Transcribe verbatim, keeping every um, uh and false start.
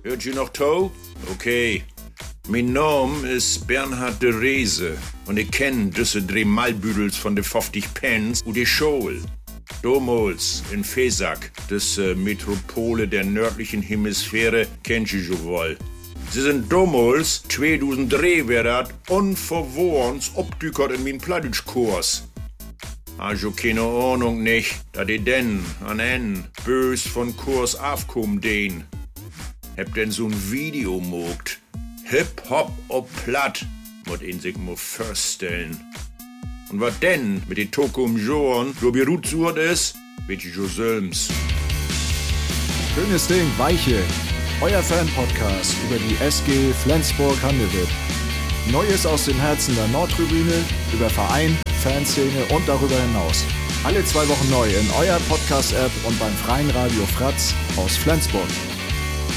Hört ihr noch to? Okay. Mein Name ist Bernhard de Reese und ich kenn diese drei Malbüdels von de fünfzig Pence und die Schule. Damals in Fesak, das äh, Metropole der nördlichen Hemisphäre, kennt ihr schon wohl. Sie sind damals, zweitausenddrei wär dat, unverworrens obdükert in mein Plattdeutschkurs. Also keine Ahnung nicht, da die denn an en bös von Kurs aufkommen den. Hab denn so'n Video mogt. Hip-Hop ob platt, mut ihn sich mo vorstellen. Und wat denn mit den Tokum Joren so berutsuert ist, weet ich jo selbst. Schönes Ding, Weiche. Euer Fan-Podcast über die S G Flensburg-Handewitt. Neues aus dem Herzen der Nordtribüne, über Verein, Fanszene und darüber hinaus. Alle zwei Wochen neu in eurer Podcast-App und beim freien Radio Fratz aus Flensburg.